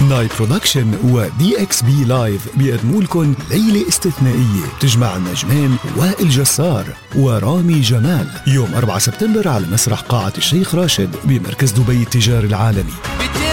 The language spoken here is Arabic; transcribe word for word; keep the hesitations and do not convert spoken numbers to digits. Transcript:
نايت برودكشن ودي اكس بي لايف بيقدموا لكم ليلة استثنائية تجمع النجمين وائل جسار ورامي جمال يوم أربعة سبتمبر على مسرح قاعة الشيخ راشد بمركز دبي التجاري العالمي.